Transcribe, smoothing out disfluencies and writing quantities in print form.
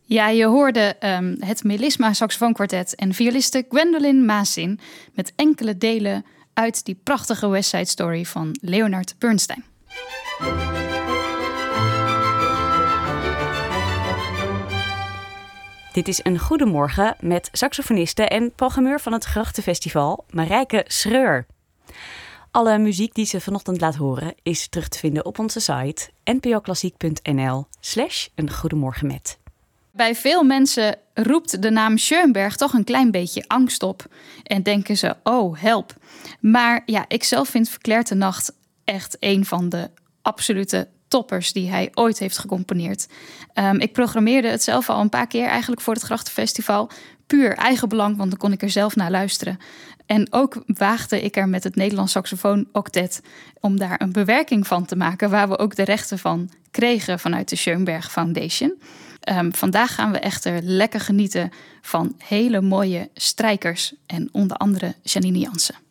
Ja, je hoorde het Melisma Saxofoonkwartet en violiste Gwendolyn Maasin met enkele delen uit die prachtige West Side Story van Leonard Bernstein. Dit is een goedemorgen met saxofoniste en programmeur van het Grachtenfestival, Marijke Schreur. Alle muziek die ze vanochtend laat horen is terug te vinden op onze site npoklassiek.nl/eengoedemorgenmet. Bij veel mensen roept de naam Schoenberg toch een klein beetje angst op. En denken ze, oh help. Maar ja, ik zelf vind Verklaard de Nacht echt een van de absolute toppers die hij ooit heeft gecomponeerd. Ik programmeerde het zelf al een paar keer eigenlijk voor het Grachtenfestival. Puur eigen belang, want dan kon ik er zelf naar luisteren. En ook waagde ik er met het Nederlands Saxofoon Octet om daar een bewerking van te maken, waar we ook de rechten van kregen vanuit de Schoenberg Foundation. Vandaag gaan we echter lekker genieten van hele mooie strijkers en onder andere Janine Jansen.